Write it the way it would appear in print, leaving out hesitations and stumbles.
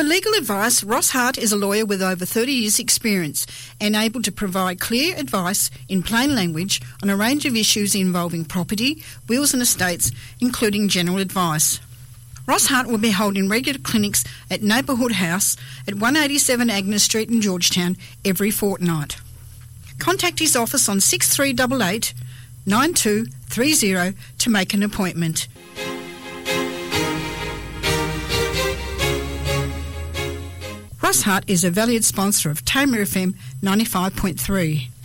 legal advice, Ross Hart is a lawyer with over 30 years' experience and able to provide clear advice in plain language on a range of issues involving property, wills and estates, including general advice. Ross Hart will be holding regular clinics at Neighbourhood House at 187 Agnes Street in Georgetown every fortnight. Contact his office on 6388 9230 to make an appointment. Ross Hart is a valued sponsor of Tamer FM 95.3.